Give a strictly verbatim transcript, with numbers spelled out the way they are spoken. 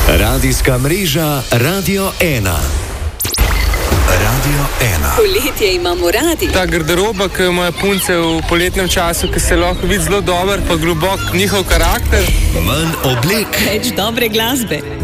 Radijska mreža Radio ena. Radio ena. Poletje imamo radi. Ta garderoba, ki jo imajo punce v poletnem času, ki se lahko vidi zelo dober, pa globok njihov karakter. Manj oblek. Več dobre glasbe.